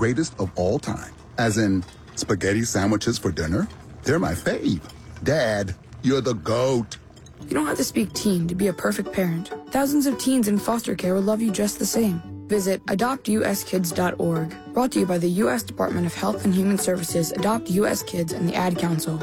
greatest of all time. As in, spaghetti sandwiches for dinner? They're my fave. Dad, you're the GOAT. You don't have to speak teen to be a perfect parent. Thousands of teens in foster care will love you just the same. Visit adoptuskids.org. Brought to you by the U.S. Department of Health and Human Services, Adopt U.S. Kids, and the Ad Council.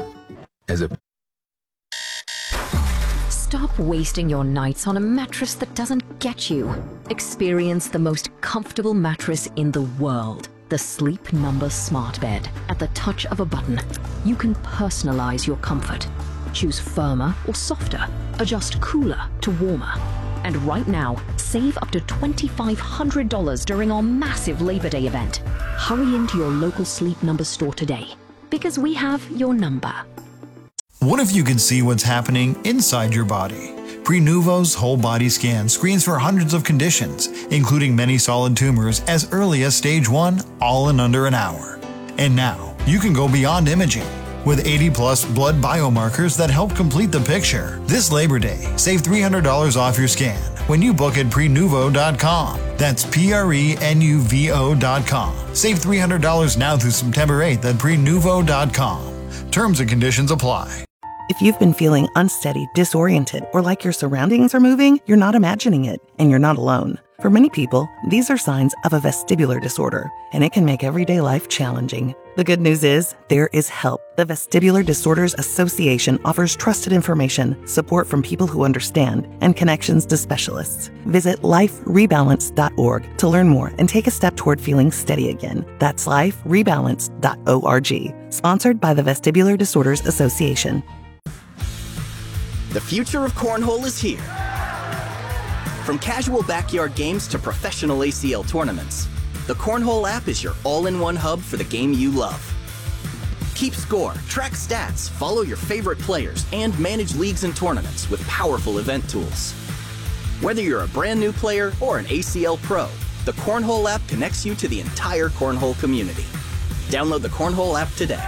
Stop wasting your nights on a mattress that doesn't get you. Experience the most comfortable mattress in the world. The Sleep Number Smart Bed. At the touch of a button, you can personalize your comfort. Choose firmer or softer. Adjust cooler to warmer. And right now, save up to $2,500 during our massive Labor Day event. Hurry into your local Sleep Number store today, because we have your number. What if you could see what's happening inside your body? Prenuvo's whole body scan screens for hundreds of conditions, including many solid tumors as early as stage 1, all in under an hour. And now, you can go beyond imaging. With 80-plus blood biomarkers that help complete the picture. This Labor Day, save $300 off your scan when you book at Prenuvo.com. That's Prenuvo.com. Save $300 now through September 8th at Prenuvo.com. Terms and conditions apply. If you've been feeling unsteady, disoriented, or like your surroundings are moving, you're not imagining it, and you're not alone. For many people, these are signs of a vestibular disorder, and it can make everyday life challenging. The good news is, there is help. The Vestibular Disorders Association offers trusted information, support from people who understand, and connections to specialists. Visit liferebalance.org to learn more and take a step toward feeling steady again. That's liferebalance.org. Sponsored by the Vestibular Disorders Association. The future of cornhole is here. From casual backyard games to professional ACL tournaments, the Cornhole app is your all-in-one hub for the game you love. Keep score, track stats, follow your favorite players, and manage leagues and tournaments with powerful event tools. Whether you're a brand new player or an ACL pro, the Cornhole app connects you to the entire cornhole community. Download the Cornhole app today.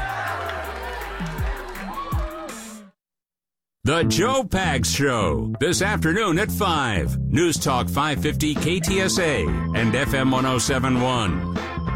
The Joe Pags Show, this afternoon at 5. News Talk 550 KTSA and FM 1071.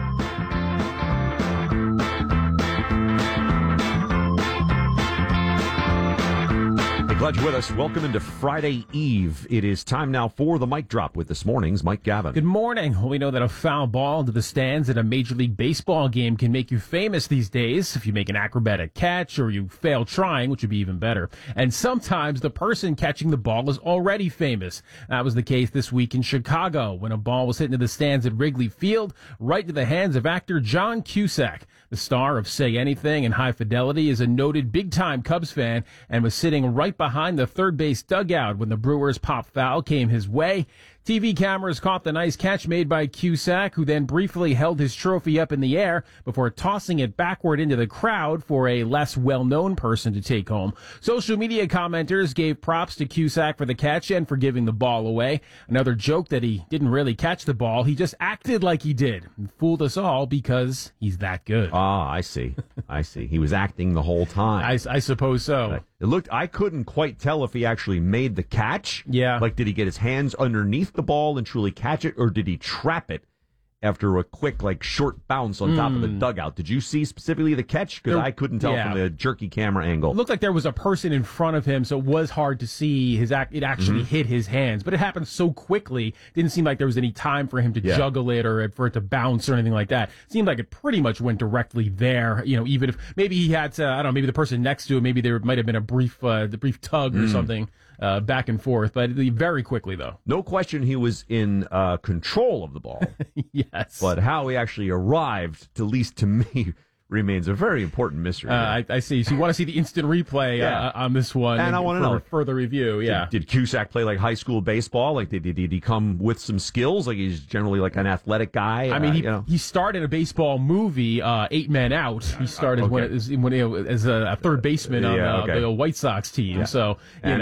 Glad you're with us. Welcome into Friday Eve. It is time now for the mic drop with this morning's Mike Gavin. Good morning. Well, we know that a foul ball into the stands at a Major League Baseball game can make you famous these days if you make an acrobatic catch or you fail trying, which would be even better. And sometimes the person catching the ball is already famous. That was the case this week in Chicago when a ball was hit into the stands at Wrigley Field right into the hands of actor John Cusack. The star of Say Anything and High Fidelity is a noted big-time Cubs fan and was sitting right behind the third base dugout when the Brewers' pop foul came his way. TV cameras caught the nice catch made by Cusack, who then briefly held his trophy up in the air before tossing it backward into the crowd for a less well-known person to take home. Social media commenters gave props to Cusack for the catch and for giving the ball away. Another joke that he didn't really catch the ball, he just acted like he did. And fooled us all because he's that good. Ah, I see. I see. He was acting the whole time. I suppose so. It looked, I couldn't quite tell if he actually made the catch. Yeah. Like, did he get his hands underneath the ball and truly catch it, or did he trap it after a quick, like, short bounce on top of the dugout? Did you see specifically the catch? Because I couldn't tell from the jerky camera angle. It looked like there was a person in front of him, so it was hard to see it actually hit his hands. But it happened so quickly, didn't seem like there was any time for him to juggle it or for it to bounce or anything like that. It seemed like it pretty much went directly there, even if maybe he had to, I don't know, maybe the person next to him, maybe there might have been a brief tug or something. Back and forth, but very quickly, though. No question he was in control of the ball. Yes. But how he actually arrived, at least to me, remains a very important mystery. I see. So you want to see the instant replay on this one. And I want to know. Further review, Did Cusack play like high school baseball? Like, did he come with some skills? Like, he's generally like an athletic guy? I mean, he started a baseball movie, 8 Men Out. He started as a third baseman on the White Sox team. Yeah. So,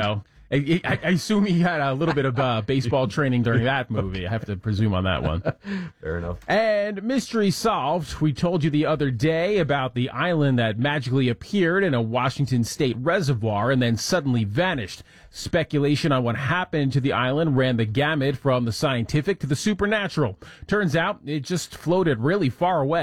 I assume he had a little bit of baseball training during that movie. I have to presume on that one. Fair enough. And mystery solved. We told you the other day about the island that magically appeared in a Washington state reservoir and then suddenly vanished. Speculation on what happened to the island ran the gamut from the scientific to the supernatural. Turns out it just floated really far away.